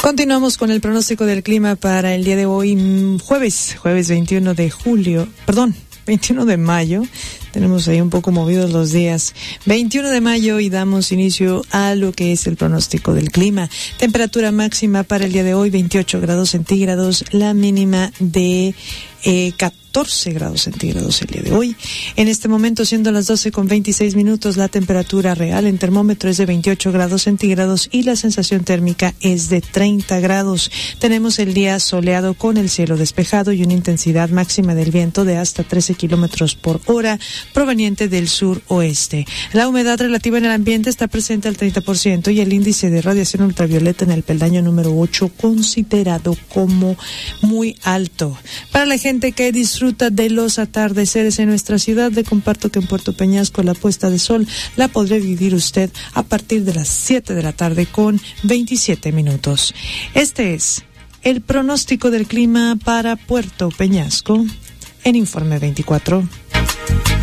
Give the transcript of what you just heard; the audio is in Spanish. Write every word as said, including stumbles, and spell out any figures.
Continuamos con el pronóstico del clima para el día de hoy, jueves, jueves veintiuno de julio, perdón, veintiuno de mayo. Tenemos ahí un poco movidos los días. veintiuno de mayo y damos inicio a lo que es el pronóstico del clima. Temperatura máxima para el día de hoy, veintiocho grados centígrados, la mínima de eh, catorce grados centígrados el día de hoy. En este momento, siendo las doce con veintiséis minutos, la temperatura real en termómetro es de veintiocho grados centígrados y la sensación térmica es de treinta grados. Tenemos el día soleado con el cielo despejado y una intensidad máxima del viento de hasta trece kilómetros por hora, proveniente del sur-oeste. La humedad relativa en el ambiente está presente al treinta por ciento y el índice de radiación ultravioleta en el peldaño número ocho considerado como muy alto. Para la gente que disfruta de los atardeceres en nuestra ciudad, le comparto que en Puerto Peñasco la puesta de sol la podrá vivir usted a partir de las siete de la tarde con veintisiete minutos. Este es el pronóstico del clima para Puerto Peñasco en Informe veinticuatro.